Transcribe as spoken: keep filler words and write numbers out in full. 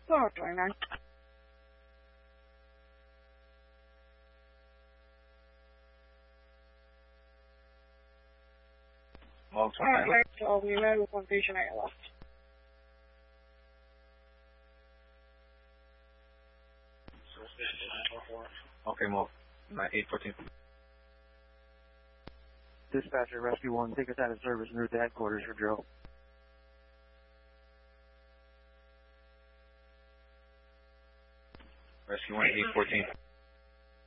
Oh, twenty-nine. Well, twenty-nine. Alright, so we met with one patient at your left. Okay, move. eight fourteen. Dispatcher, Rescue one, take us out of service and route to headquarters for drill. Rescue one, eight fourteen.